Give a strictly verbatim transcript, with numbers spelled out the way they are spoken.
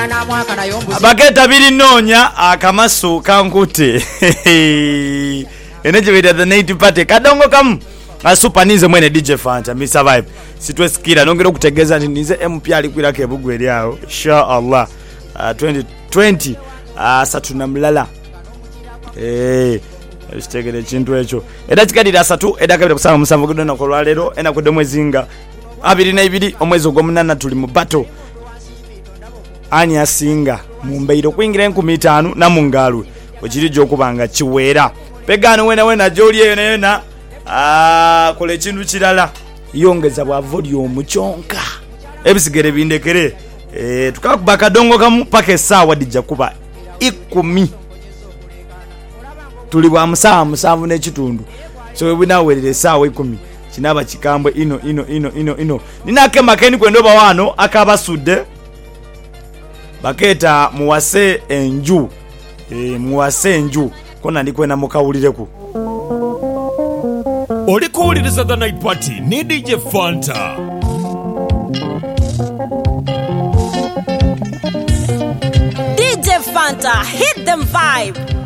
Baketa biri nonya akamaso kankute. Eneje with the native party kadongo kam asupa nize mwene D J Fanta mi survive sitwe skira nongero kutegeza nize M P ali kwira ke bugwe lyao insha Allah uh, twenty twenty uh, satuna mlala eh esitegere chintu echo eda chikadira satu eda kabira kusanga musanvu kudona ko lwalero ena kudde mwezinga abiri na ibiri omwezi ogw'omunana tuli mu battle ani asinga mumbeiro kuingira enkumi itaano na mungalu okirijo okubanga kiwera pegano wena wena joli yena yena ah kole chintu kirala yongeza bwa volume chonka ebisigere bindekere eh tukakubaka dongo kamu pake sawa dija kuba ikumi tuli bwa musawa musanvu n'ekitundu so we binawerere sawa ikumi kinaba kikambwe ino ino ino ino ino ninake makeni kwendoba wano akabasudde baketa muwase enju eh muwase enju kona ndikwena mukawulireku oli kuwuliriza the night party ni D J Fanta. D J Fanta, hit them vibe.